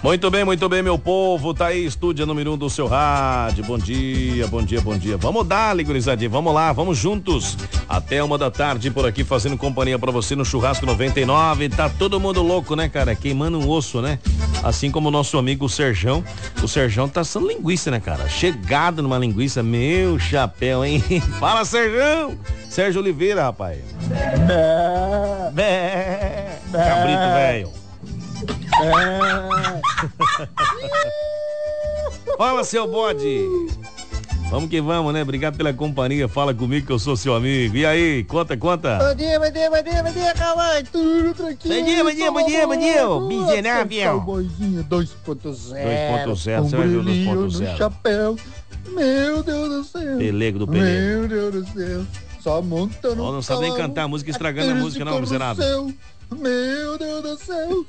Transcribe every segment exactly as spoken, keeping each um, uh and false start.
Muito bem, muito bem, meu povo, tá aí, estúdio número um do seu rádio, bom dia, bom dia, bom dia, vamos dar, gurizadinha, vamos lá, vamos juntos, até uma da tarde por aqui, fazendo companhia pra você no Churrasco noventa e nove, tá todo mundo louco, né, cara, queimando um osso, né, assim como o nosso amigo o Serjão, o Serjão tá assando linguiça, né, cara, chegado numa linguiça, meu chapéu, hein, fala, Serjão, Sérgio Oliveira, rapaz, bé, bé, cabrito velho. É. Fala, seu bode. Vamos que vamos, né? Obrigado pela companhia. Fala comigo que eu sou seu amigo. E aí, conta, conta. Bom dia, bom dia, bom dia, bom dia, Cowboy. Tudo tranquilo. Bom dia, bom dia, bom dia, bom dia. Miserável. Cowboyzinho dois ponto zero. dois ponto zero, você vai ver o dois ponto zero. Chapéu. Meu Deus do céu. Pelego do pelego. Meu Deus do céu. Só montando. Oh, não sabe nem cantar a música, estragando a música, não, miserável. Meu Deus do céu.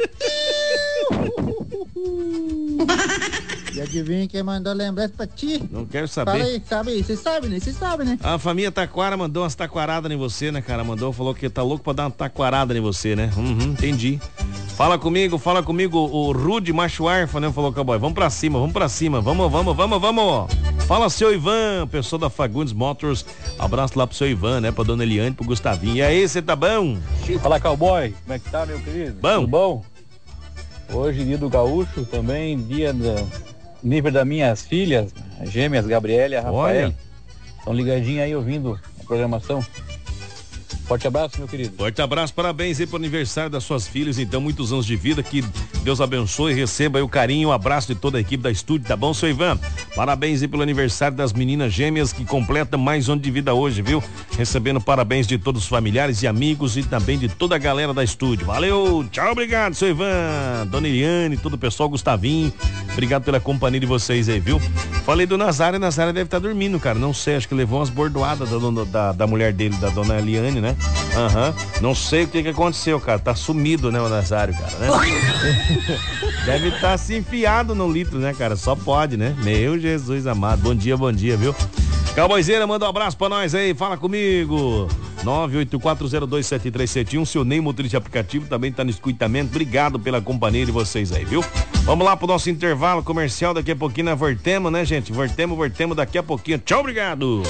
E adivinha quem mandou lembrança pra ti? Não quero saber. Fala aí, sabe aí, você sabe, né? Você sabe, né? A família Taquara mandou umas taquaradas em você, né, cara? Mandou, falou que tá louco pra dar uma taquarada em você, né? Uhum, entendi. Fala comigo, fala comigo, o Rude Macho Arfa, né? Falou, cowboy, vamos pra cima, vamos pra cima, vamos, vamos, vamos, vamos. Fala, seu Ivan, pessoa da Fagundes Motors, abraço lá pro seu Ivan, né? Pra dona Eliane, pro Gustavinho. E aí, você tá bom? Fala, cowboy, como é que tá, meu querido? Bom. Tudo bom? Hoje, dia do gaúcho, também dia do nível das minhas filhas, as gêmeas, Gabriela e a Rafael. Estão ligadinhos aí ouvindo a programação. Forte abraço, meu querido. Forte abraço, parabéns aí pro aniversário das suas filhas, então, muitos anos de vida, que Deus abençoe e receba aí o carinho, o abraço de toda a equipe da estúdio, tá bom, seu Ivan? Parabéns aí pelo aniversário das meninas gêmeas que completam mais um ano de vida hoje, viu? Recebendo parabéns de todos os familiares e amigos e também de toda a galera da estúdio. Valeu, tchau, obrigado, seu Ivan, dona Eliane, todo o pessoal, Gustavinho, obrigado pela companhia de vocês aí, viu? Falei do Nazário, Nazário deve estar dormindo, cara, não sei, acho que levou umas bordoadas da, dona, da, da mulher dele, da dona Eliane, né? Aham, uhum. Não sei o que que aconteceu, cara, tá sumido, né, o Nazário, cara, né? Deve estar tá se enfiado no litro, né, cara, só pode, né? Meu Jesus amado, bom dia, bom dia, viu? Cowboyzeira, manda um abraço pra nós aí, fala comigo, nove oito quatro zero dois sete três sete um, seu Ney motorista de aplicativo também tá no escutamento, obrigado pela companhia de vocês aí, viu? Vamos lá pro nosso intervalo comercial, daqui a pouquinho nós voltemos, né, gente? Voltemos, voltemos daqui a pouquinho, tchau, obrigado!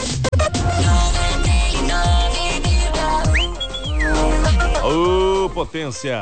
Ô, oh, potência!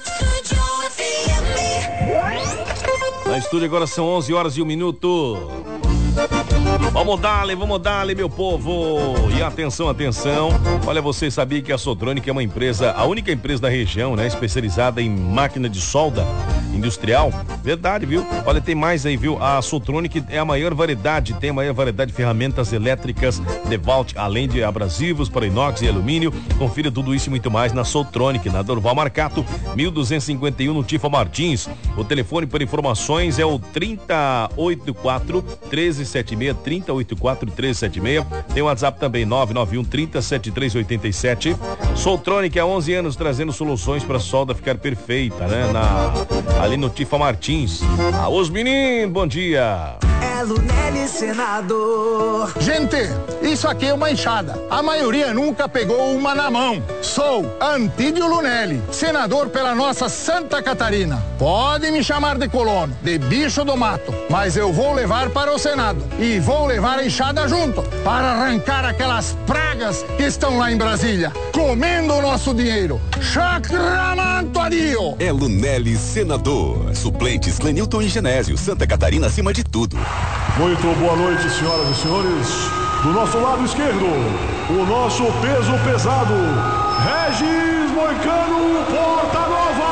Na estúdio agora são onze horas e um minuto. Vamos dar-lhe, vamos dar-lhe, meu povo. E atenção, atenção. Olha, você sabia que a Sotronic é uma empresa, a única empresa da região, né? Especializada em máquina de solda industrial? Verdade, viu? Olha, tem mais aí, viu? A Sotronic é a maior variedade, tem a maior variedade de ferramentas elétricas DeWalt, além de abrasivos para inox e alumínio. Confira tudo isso e muito mais na Sotronic, na Dorval Marcato, mil duzentos e cinquenta e um, no Tifa Martins. O telefone para informações é o trinta e oito quatro, treze setenta e seis, trinta e oito quatro, treze setenta e seis. Tem o WhatsApp também, nove nove um, trinta, setenta e três oitenta e sete. Sotronic há onze anos trazendo soluções para a solda ficar perfeita, né? Na, ali no Tifa Martins. Ah, os meninos, bom dia. É Lunelli Senador. Gente, isso aqui é uma enxada. A maioria nunca pegou uma na mão. Sou Antídio Lunelli, senador pela nossa Santa Catarina. Pode me chamar de colono, de bicho do mato, mas eu vou levar para o Senado e vou levar a enxada junto para arrancar aquelas pragas que estão lá em Brasília, comendo o nosso dinheiro. Sacramento a Dio. É Lunelli Senador. Suplentes Clenilton e Genésio. Santa Catarina acima de tudo. Muito boa noite, senhoras e senhores. Do nosso lado esquerdo, o nosso peso pesado, Regis Moicano Portanova.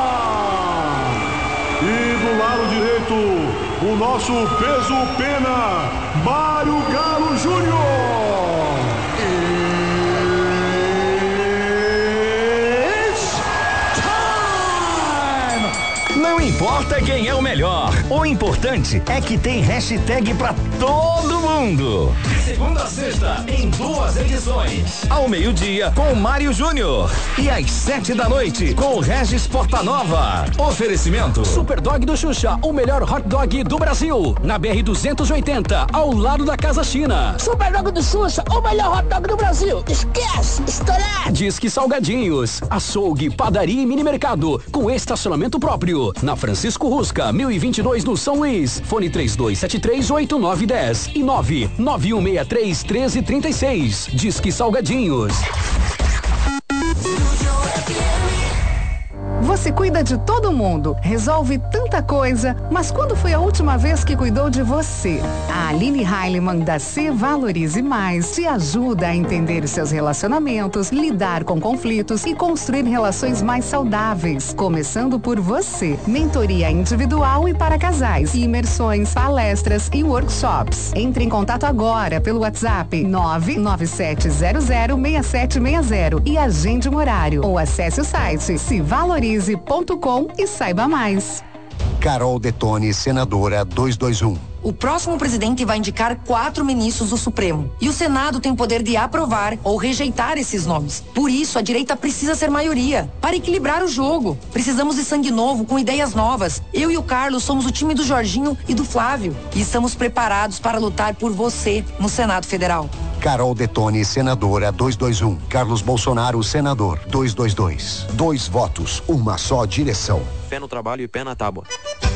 E do lado direito, o nosso peso pena, Mário Galo Júnior. Não importa quem é o melhor, o importante é que tem hashtag pra todo mundo. Segunda a sexta, em duas edições. Ao meio-dia, com o Mário Júnior. E às sete da noite, com o Regis Portanova. Oferecimento: Superdog do Xuxa, o melhor hot dog do Brasil. Na B R duzentos e oitenta, ao lado da Casa China. Superdog do Xuxa, o melhor hot dog do Brasil. Esquece, estourado. Disque Salgadinhos, açougue, padaria e mini mercado, com estacionamento próprio. Centro, na Francisco Rusca, mil e vinte e dois no São Luís. Fone três dois sete três, oito nove um zero e nove nove um seis três, um três três seis. Disque Salgadinhos. Você cuida de todo mundo, resolve tanta coisa, mas quando foi a última vez que cuidou de você? A Aline Heilemann da Se Valorize Mais te ajuda a entender seus relacionamentos, lidar com conflitos e construir relações mais saudáveis, começando por você. Mentoria individual e para casais, imersões, palestras e workshops. Entre em contato agora pelo WhatsApp nove nove sete zero zero seis sete seis zero e agende um horário ou acesse o site se valorize ponto com e saiba mais. Carol Detone, senadora duzentos e vinte e um. O próximo presidente vai indicar quatro ministros do Supremo. E o Senado tem o poder de aprovar ou rejeitar esses nomes. Por isso, a direita precisa ser maioria. Para equilibrar o jogo. Precisamos de sangue novo, com ideias novas. Eu e o Carlos somos o time do Jorginho e do Flávio. E estamos preparados para lutar por você no Senado Federal. Carol Detone, senadora duzentos e vinte e um. Carlos Bolsonaro, senador duzentos e vinte e dois. Dois votos, uma só direção. Pé no trabalho e pé na tábua.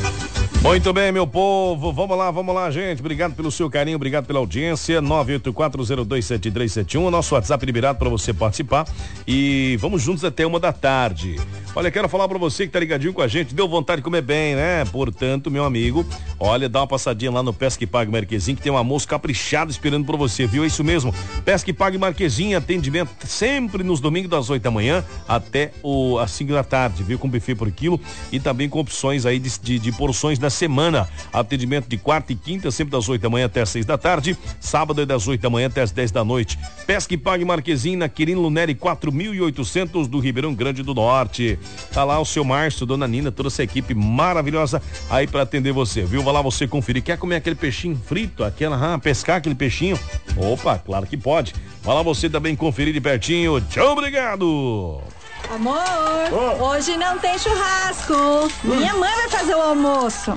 Muito bem, meu povo, vamos lá, vamos lá, gente, obrigado pelo seu carinho, obrigado pela audiência, nove oito quatro zero dois sete três sete um, nosso WhatsApp liberado para você participar e vamos juntos até uma da tarde. Olha, quero falar para você que tá ligadinho com a gente, deu vontade de comer bem, né? Portanto, meu amigo, olha, dá uma passadinha lá no Pesca e Pague Marquezinho, que tem um almoço caprichado esperando por você, viu? É isso mesmo, Pesca e Pague Marquezinho, atendimento sempre nos domingos das oito da manhã até o, às cinco da tarde, viu? Com buffet por quilo e também com opções aí de, de, de porções da semana. Atendimento de quarta e quinta, sempre das oito da manhã até as seis da tarde. Sábado é das oito da manhã até as dez da noite. Pesca e Pague Marquezinho, na Quirino Luneri quatro mil e oitocentos do Ribeirão Grande do Norte. Tá lá o seu Márcio, dona Nina, toda essa equipe maravilhosa aí pra atender você, viu? Vai lá você conferir. Quer comer aquele peixinho frito? Aquela, ah, pescar aquele peixinho? Opa, claro que pode. Vai lá você também conferir de pertinho. Tchau, obrigado! Amor, oh. Hoje não tem churrasco. Uh. Minha mãe vai fazer o almoço.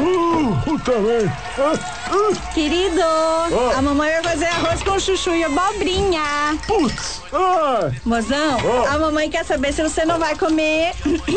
Uh, também. Uh, uh. Querido, oh. A mamãe vai fazer arroz com chuchu e abobrinha. Putz. Ah. Mozão, oh. A mamãe quer saber se você não vai comer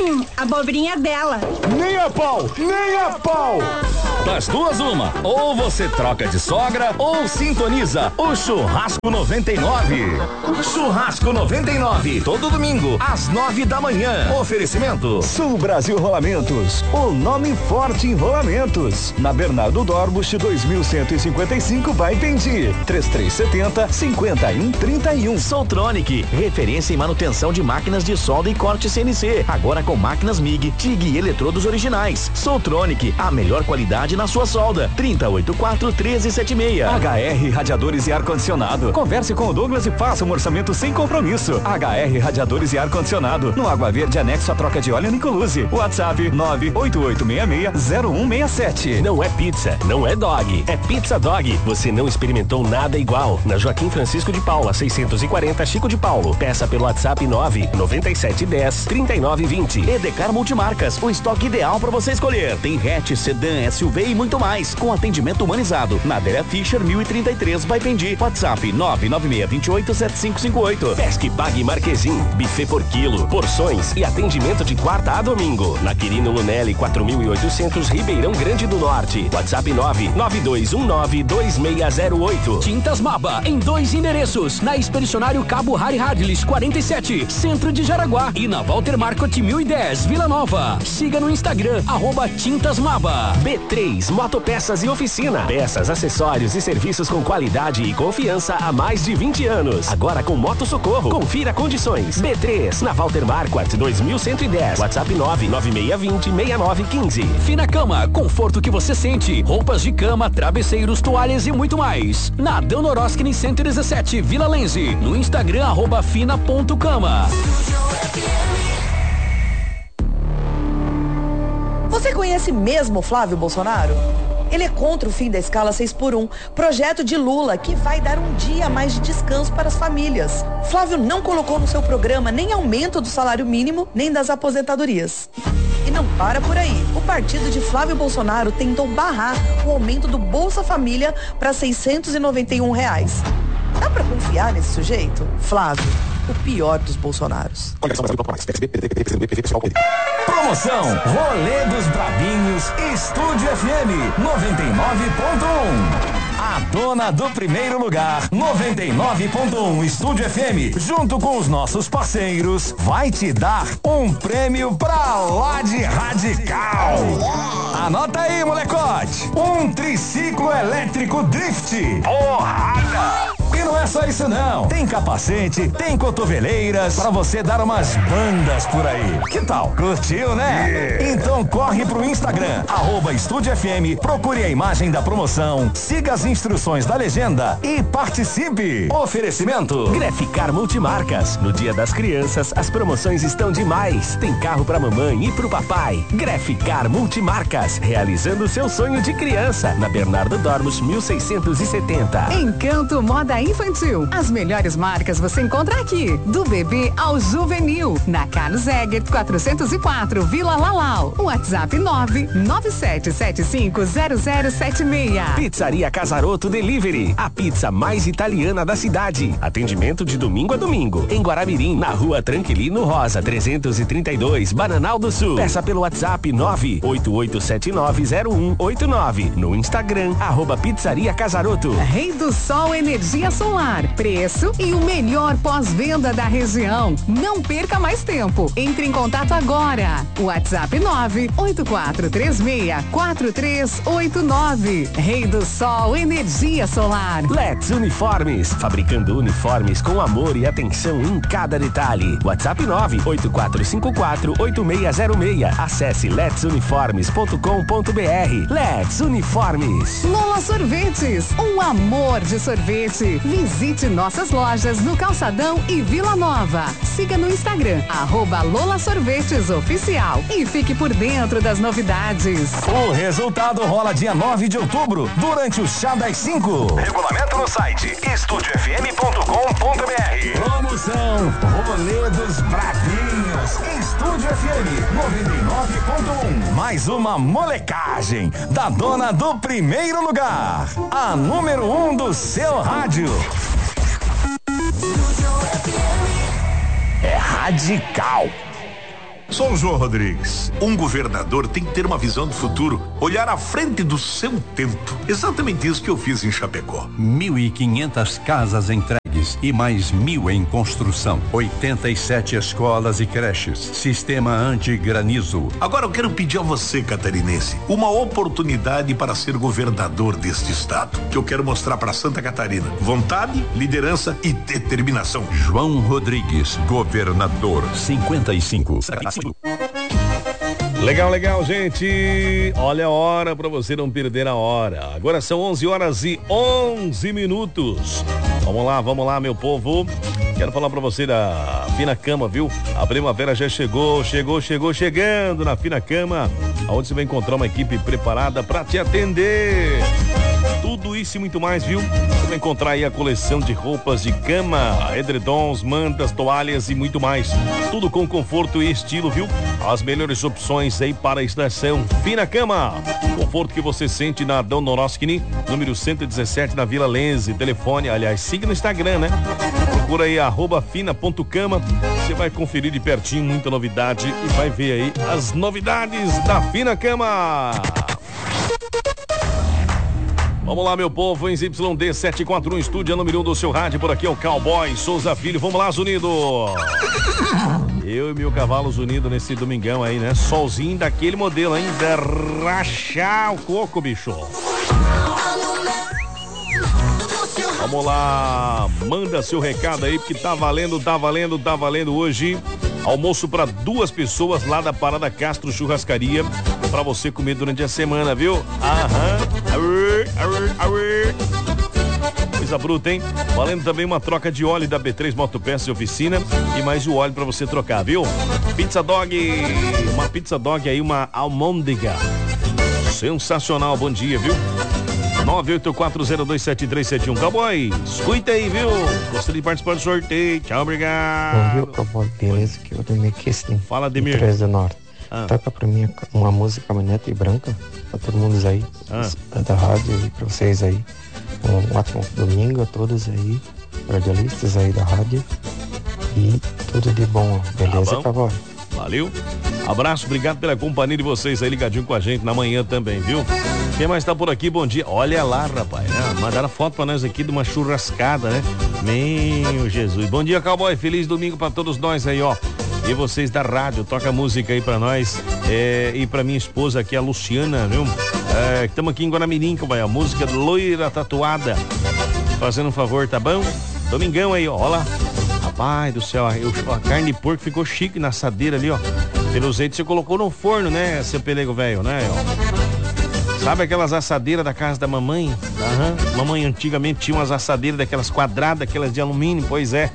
a abobrinha dela. Nem a pau, nem a pau. Das duas, uma. Ou você troca de sogra ou sintoniza o Churrasco noventa e nove. Churrasco noventa e nove, todo domingo, às nove da manhã. Oferecimento Sul Brasil Rolamentos, o nome forte em rolamentos. Na Bernardo Dorbusch, dois mil cento e cinquenta e cinco, vai Pendi. três três sete zero, cinco um três um. Soltronic, referência em manutenção de máquinas de solda e corte C N C. Agora com máquinas M I G, T I G e eletrodos originais. Soltronic, a melhor qualidade na sua solda. trinta e oito quatro, treze setenta e seis. H R Radiadores e Ar-Condicionado. Converse com o Douglas e faça um orçamento sem compromisso. H R Radiadores e Ar-Condicionado. No Água Verde, anexo a troca de óleo Nicoluse. WhatsApp nove oito oito seis seis zero um seis sete. Não é pizza, não é dog, é Pizza Dog. Você não experimentou nada igual. Na Joaquim Francisco de Paula, seiscentos e quarenta, Chico de Paulo. Peça pelo WhatsApp nove nove sete um zero, três nove dois zero. Edecar Multimarcas, o estoque ideal para você escolher. Tem hatch, sedã, S U V e muito mais, com atendimento humanizado. Na Adélia Fischer, mil e trinta e três, vai Pendi. WhatsApp nove nove seis dois oito, sete cinco cinco oito. Pesque Pague Marquezinho, buffet por quilo, porções e atendimento de quarta a domingo. Na Quirino Lunelli, quatro mil e oitocentos, Ribeirão Grande do Norte. WhatsApp nove nove dois um nove dois seis zero oito. Tintas Maba, em dois endereços. Na Expedicionário Cabo Harry Hardlis, quarenta e sete, Centro de Jaraguá. E na Walter Marcot mil e dez, Vila Nova. Siga no Instagram, arroba Tintas Maba. B três Motopeças e Oficina. Peças, acessórios e serviços com qualidade e confiança há mais de vinte anos. Agora com Moto Socorro. Confira condições. B três, na Walter Marquardt dois mil cento e dez. WhatsApp nove nove seis dois zero, seis nove um cinco. Fina Cama, conforto que você sente. Roupas de cama, travesseiros, toalhas e muito mais. Na Danoroskini cento e dezessete, Vila Lenze. No Instagram, arroba fina ponto cama. Você conhece mesmo Flávio Bolsonaro? Ele é contra o fim da escala seis por um, projeto de Lula que vai dar um dia a mais de descanso para as famílias. Flávio não colocou no seu programa nem aumento do salário mínimo, nem das aposentadorias. E não para por aí. O partido de Flávio Bolsonaro tentou barrar o aumento do Bolsa Família para seiscentos e noventa e um reais. Dá para confiar nesse sujeito? Flávio, o pior dos Bolsonaros. Promoção Rolê dos Brabinhos, Estúdio F M noventa e nove ponto um. A dona do primeiro lugar, noventa e nove ponto um Estúdio F M, junto com os nossos parceiros, vai te dar um prêmio pra lá de radical. Anota aí, molecote. Um triciclo elétrico drift. Porrada! E não é só isso não. Tem capacete, tem cotoveleiras pra você dar umas bandas por aí. Que tal? Curtiu, né? Yeah. Então corre pro Instagram, arroba Estúdio F M, procure a imagem da promoção, siga as instruções da legenda e participe. Oferecimento Graficar Multimarcas. No Dia das Crianças, as promoções estão demais. Tem carro pra mamãe e pro papai. Graficar Multimarcas, realizando seu sonho de criança. Na Bernardo Dormos, mil seiscentos e setenta. Encanto Moda Infantil. As melhores marcas você encontra aqui. Do bebê ao juvenil. Na Carlos Egert, quatrocentos e quatro, Vila Lalau. WhatsApp nove nove sete sete cinco zero zero sete seis. Pizzaria Casaroto Delivery. A pizza mais italiana da cidade. Atendimento de domingo a domingo. Em Guaramirim, na rua Tranquilino Rosa, trezentos e trinta e dois, Bananal do Sul. Peça pelo WhatsApp nove oito oito sete nove zero um oito nove. No Instagram, arroba Pizzaria Casaroto. Rei do Sol Energia Solar. Preço e o melhor pós-venda da região. Não perca mais tempo. Entre em contato agora. WhatsApp nove oito quatro três seis quatro três oito nove. Rei do Sol Energia Solar. Let's Uniformes. Fabricando uniformes com amor e atenção em cada detalhe. WhatsApp nove oito quatro cinco quatro oito seis zero seis. Acesse lets uniformes ponto com ponto br. Let's Uniformes. Lola Sorvetes. Um amor de sorvete. Visite nossas lojas no Calçadão e Vila Nova. Siga no Instagram, arroba Lola Sorvetes Oficial. E fique por dentro das novidades. O resultado rola dia nove de outubro, durante o Chá das cinco. Regulamento no site estúdio f m ponto com ponto br. Promoção Rolê dos Bravinhos, Estúdio F M noventa e nove ponto um. Mais uma molecagem da dona do primeiro lugar, a número um do seu rádio. É radical. Sou o João Rodrigues. Um governador tem que ter uma visão do futuro, olhar à frente do seu tempo. Exatamente isso que eu fiz em Chapecó. Mil e quinhentas casas entregues e mais mil em construção. oitenta e sete escolas e creches. Sistema anti-granizo. Agora eu quero pedir a você, catarinense, uma oportunidade para ser governador deste estado, que eu quero mostrar para Santa Catarina. Vontade, liderança e determinação. João Rodrigues, governador. cinquenta e cinco. Legal, legal, gente. Olha a hora para você não perder a hora. Agora são onze horas e onze minutos. Vamos lá, vamos lá, meu povo. Quero falar para você da Fina Cama, viu? A primavera já chegou, chegou, chegou, chegando na Fina Cama, onde você vai encontrar uma equipe preparada para te atender. Tudo isso e muito mais, viu? Você vai encontrar aí a coleção de roupas de cama, edredons, mantas, toalhas e muito mais. Tudo com conforto e estilo, viu? As melhores opções aí para a estação Fina Cama. Conforto que você sente na Dom Noroskini, número cento e dezessete, na Vila Lenze. Telefone, aliás, siga no Instagram, né? Procura aí, arroba fina.cama. Você vai conferir de pertinho muita novidade e vai ver aí as novidades da Fina Cama. Vamos lá, meu povo, em Y D sete quatro um, estúdio número um do seu rádio. Por aqui é o Cowboy Souza Filho. Vamos lá, Zunido. Eu e meu cavalo Zunido nesse domingão aí, né? Solzinho daquele modelo, hein? De rachar o coco, bicho. Vamos lá, manda seu recado aí, porque tá valendo, tá valendo, tá valendo hoje. Almoço para duas pessoas lá da Parada Castro Churrascaria, para você comer durante a semana, viu? Aham. Aê, aê, aê. Coisa bruta, hein? Valendo também uma troca de óleo da B três Motopeças e Oficina e mais o óleo para você trocar, viu? Pizza Dog, uma Pizza Dog aí, uma almôndega. Sensacional, bom dia, viu? nove oito quatro zero dois sete três sete um. Cowboy, escuta aí, viu? Gostaria de participar do sorteio. Tchau, obrigado. Bom dia, Cowboy. Beleza, que eu Demir Kisling. Fala, Demir. três do Norte. Ah. Toca pra mim uma música caminhonete branca, pra todo mundo aí, ah. da rádio e pra vocês aí. Um ótimo domingo a todos aí, radialistas aí da rádio. E tudo de bom, beleza, Tá Cowboy? Valeu. Abraço, obrigado pela companhia de vocês aí ligadinho com a gente na manhã também, viu? Quem mais tá por aqui? Bom dia. Olha lá, rapaz, né? Mandaram foto pra nós aqui de uma churrascada, né? Meu Jesus. Bom dia, Cowboy. Feliz domingo pra todos nós aí, ó. E vocês da rádio, toca música aí pra nós. É, e pra minha esposa aqui, a Luciana, viu? Estamos é, aqui em Guaramirim, Cowboy. A música Loira Tatuada. Fazendo um favor, tá bom? Domingão aí, ó. Olha lá. Rapaz do céu, a carne de porco ficou chique na assadeira ali, ó. Pelo jeito você colocou no forno, né, seu pelego velho, né? Ó. Sabe aquelas assadeiras da casa da mamãe? Uhum. Mamãe antigamente tinha umas assadeiras daquelas quadradas, aquelas de alumínio, pois é.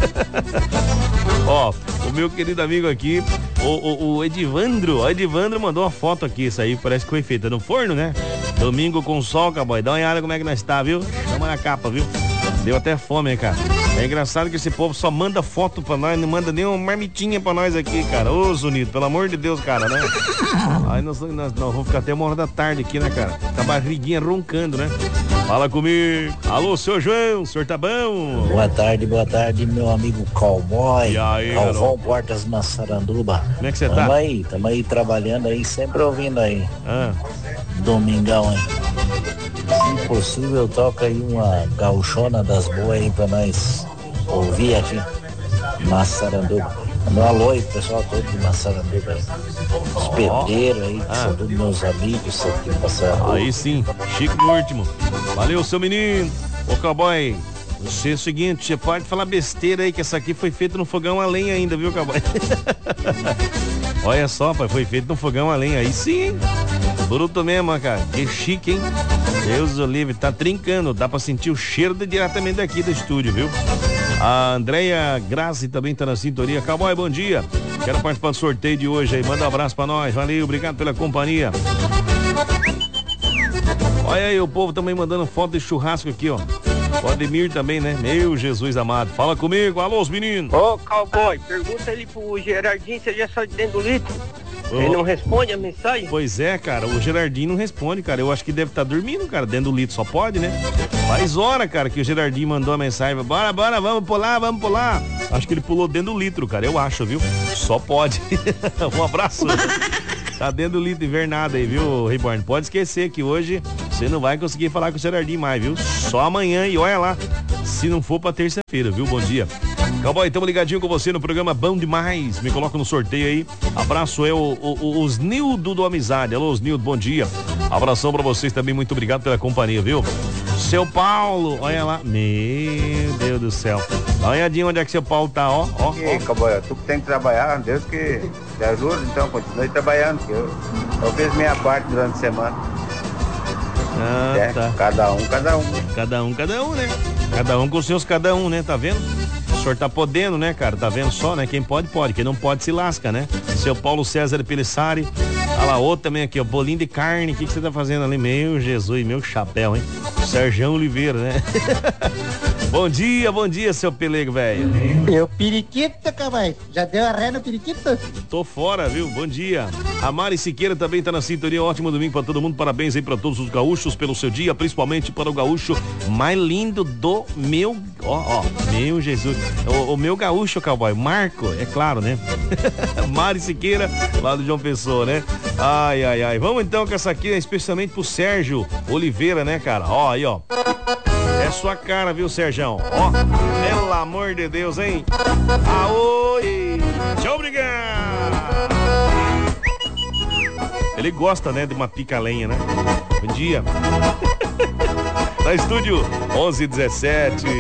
Ó, o meu querido amigo aqui, o, o, o Edivandro, o Edivandro mandou uma foto aqui, isso aí parece que foi feita no forno, né? Domingo com sol, Cowboy, dá uma olhada como é que nós tá, viu? Chama na capa, viu? Deu até fome, hein, cara? É engraçado que esse povo só manda foto pra nós, não manda nem uma marmitinha pra nós aqui, cara. Ô, Zunito, pelo amor de Deus, cara, né? Aí nós, nós, nós vamos ficar até uma hora da tarde aqui, né, cara? Com a barriguinha roncando, né? Fala comigo. Alô, seu João, o senhor tá bom? Boa tarde, boa tarde, meu amigo Cowboy. E aí, Galvão Portas Massaranduba. Como é que você tá? Tamo aí, tamo aí trabalhando aí, sempre ouvindo aí. Ah. Domingão aí. Se possível, toca aí uma gauchona das boas aí pra nós ouvir aqui. Massaranduba. Um alô aí, pessoal todo de Massaranduba aí. Os pedreiros aí, que ah. são todos meus amigos aqui em Massaranduba. Aí sim, chique no último. Valeu, seu menino. Ô, Cowboy, você é o seguinte, você pode falar besteira aí, que essa aqui foi feita no fogão a lenha ainda, viu, Cowboy? Olha só, pai, foi feito no fogão a lenha. Aí sim, hein? Bruto mesmo, cara. Que chique, hein? Deus o livre, tá trincando. Dá pra sentir o cheiro de, diretamente daqui do estúdio, viu? A Andréia Grazi também tá na sintonia. Cowboy, bom dia. Quero participar do sorteio de hoje aí. Manda um abraço pra nós. Valeu, obrigado pela companhia. Olha aí, o povo também mandando foto de churrasco aqui, ó. O Ademir também, né? Meu Jesus amado. Fala comigo. Alô, os meninos. Ô, Cowboy, pergunta ali pro Gerardinho se ele já saiu de dentro do litro. Ele não responde a mensagem? Pois é, cara, o Gerardinho não responde, cara. Eu acho que deve estar tá dormindo, cara, dentro do litro, só pode, né? Faz hora, cara, que o Gerardinho mandou a mensagem. Bora, bora, vamos pular, vamos pular. Acho que ele pulou dentro do litro, cara, eu acho, viu? Só pode. Um abraço. Tá dentro do litro invernado aí, viu, Reborn? Pode esquecer que hoje você não vai conseguir falar com o Gerardinho mais, viu? Só amanhã e olha lá, se não for pra terça-feira, viu? Bom dia. Cowboy, estamos ligadinho com você no programa Bom Demais. Me coloca no sorteio aí. Abraço é o, o, os Nildo do Amizade. Alô, os Nildo, bom dia. Abração pra vocês também, muito obrigado pela companhia, viu? Seu Paulo, olha lá. Meu Deus do céu. Dá uma olhadinha onde é que seu Paulo tá, ó. ó, e, ó. Cowboy, tu que tem que trabalhar, Deus que te ajuda, então continue trabalhando, que eu, eu fiz minha parte durante a semana. Ah, é, tá. Cada um, cada um. Cada um, cada um, né? Cada um com os seus cada um, né? Tá vendo? O senhor tá podendo, né, cara? Tá vendo só, né? Quem pode, pode. Quem não pode, se lasca, né? Seu Paulo César Pelissari. Olha lá, outro também aqui, ó. Bolinho de carne. O que, que você tá fazendo ali? Meu Jesus, meu chapéu, hein? Serjão Oliveira, né? Bom dia, bom dia, seu pelego, velho. Eu periquito, cavalo. Já deu a ré no periquito? Tô fora, viu? Bom dia. A Mari Siqueira também tá na sintonia. Ótimo domingo pra todo mundo. Parabéns aí pra todos os gaúchos pelo seu dia, principalmente para o gaúcho mais lindo do meu... Ó, ó, meu Jesus. O, o meu gaúcho, cowboy, Marco, é claro, né? Mari Siqueira, lá do João Pessoa, né? Ai, ai, ai. Vamos então com essa aqui, especialmente pro Sérgio Oliveira, né, cara? Ó, aí, ó. É sua cara, viu, Sérgio? Ó, pelo amor de Deus, hein? Aoi! Tchau, obrigado! Ele gosta, né, de uma pica-lenha, né? Bom dia. Na estúdio, onze e dezessete.